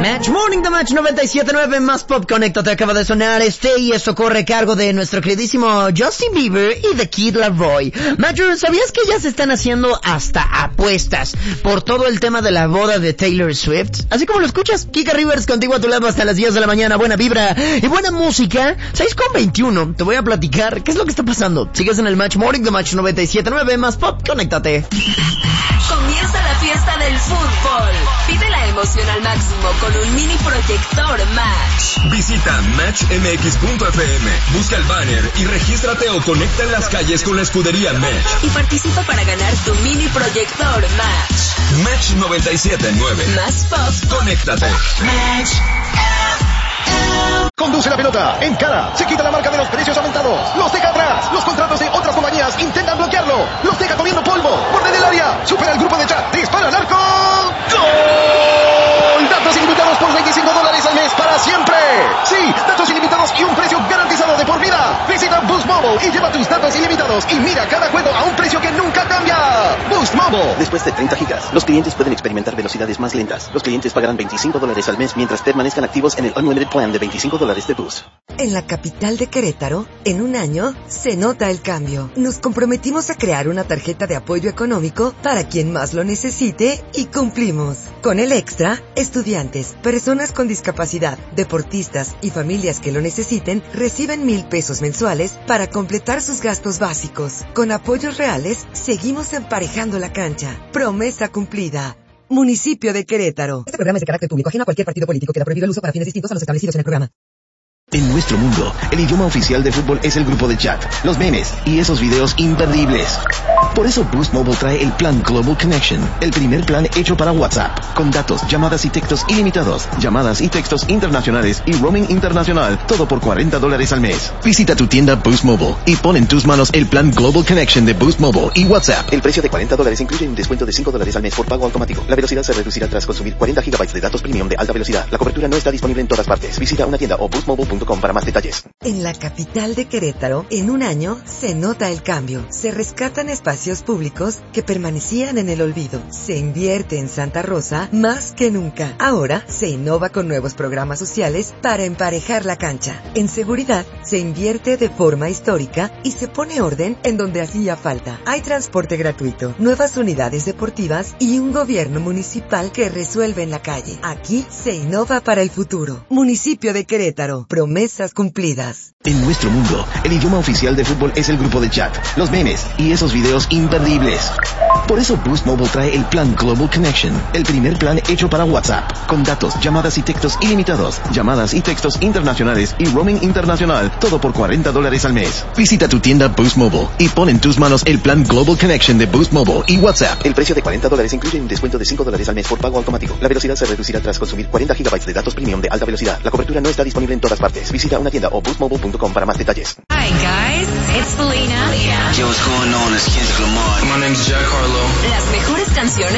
Match Morning de Match 97.9 más pop. Conéctate, acaba de sonar y esto corre a cargo de nuestro queridísimo Justin Bieber y The Kid Laroi. Matcher, ¿sabías que ya se están haciendo hasta apuestas por todo el tema de la boda de Taylor Swift? Así como lo escuchas, Kika Rivers contigo a tu lado hasta las 10 de la mañana. Buena vibra y buena música. 6:21, te voy a platicar qué es lo que está pasando. Sigues en el Match Morning de Match 97.9 más pop. Conéctate. Comienza la fiesta del fútbol. Vive la emoción al máximo con un mini proyector Match. Visita matchmx.fm, busca el banner y regístrate o conecta en las calles con la escudería Match. Y participa para ganar tu mini proyector Match. Match 97.9. Más pop. Conéctate. Match. Conduce la pelota, encara, se quita la marca de los precios aumentados, los deja atrás, los contratos de otras compañías intentan bloquearlo, los deja comiendo polvo, borde del área, supera el grupo de chat, dispara al arco, ¡gol! Datos ilimitados por $25 al mes para siempre. Sí, datos ilimitados y un precio garantizado de por vida. Visita Boost Mobile y lleva tus datos ilimitados y mira cada juego a un precio que nunca cambia. Boost Mobile. Después de 30 gigas, los clientes pueden experimentar velocidades más lentas. Los clientes pagarán $25 al mes mientras permanezcan activos en el Unlimited Plan de $25 de Boost. En la capital de Querétaro, en un año, se nota el cambio. Nos comprometimos a crear una tarjeta de apoyo económico para quien más lo necesite y cumplimos. Con el extra, estudiantes, personas con discapacidad, deportistas y familias que lo necesiten reciben $1,000 mensuales para completar sus gastos básicos. Con apoyos reales, seguimos emparejando la cancha. Promesa cumplida. Municipio de Querétaro. Este programa es de carácter público, ajeno a cualquier partido político. Queda prohibido el uso para fines distintos a los establecidos en el programa. En nuestro mundo, el idioma oficial de fútbol es el grupo de chat, los memes y esos videos imperdibles. Por eso Boost Mobile trae el plan Global Connection, el primer plan hecho para WhatsApp, con datos, llamadas y textos ilimitados, llamadas y textos internacionales y roaming internacional, todo por $40 al mes. Visita tu tienda Boost Mobile y pon en tus manos el plan Global Connection de Boost Mobile y WhatsApp. El precio de $40 incluye un descuento de $5 al mes por pago automático. La velocidad se reducirá tras consumir 40 GB de datos premium de alta velocidad. La cobertura no está disponible en todas partes. Visita una tienda o boostmobile.com para más detalles. En la capital de Querétaro, en un año, se nota el cambio. Se rescatan espacios públicos que permanecían en el olvido. Se invierte en Santa Rosa más que nunca. Ahora, se innova con nuevos programas sociales para emparejar la cancha. En seguridad, se invierte de forma histórica y se pone orden en donde hacía falta. Hay transporte gratuito, nuevas unidades deportivas y un gobierno municipal que resuelve en la calle. Aquí se innova para el futuro. Municipio de Querétaro. Promesas cumplidas. En nuestro mundo, el idioma oficial de fútbol es el grupo de chat, los memes y esos videos imperdibles. Por eso Boost Mobile trae el plan Global Connection, el primer plan hecho para WhatsApp, con datos, llamadas y textos ilimitados, llamadas y textos internacionales y roaming internacional, todo por $40 al mes. Visita tu tienda Boost Mobile y pon en tus manos el plan Global Connection de Boost Mobile y WhatsApp. El precio de $40 incluye un descuento de $5 al mes por pago automático. La velocidad se reducirá tras consumir 40 GB de datos premium de alta velocidad. La cobertura no está disponible en todas partes. Visita una tienda o boostmobile.com para más detalles. Hi guys, it's Selena. Yo, what's going on? It's Kendrick Lamar. My name's Jack Harlow. Las mejores canciones